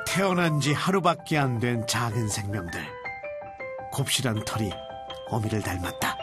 태어난 지 하루밖에 안 된 작은 생명들. 곱실한 털이 어미를 닮았다.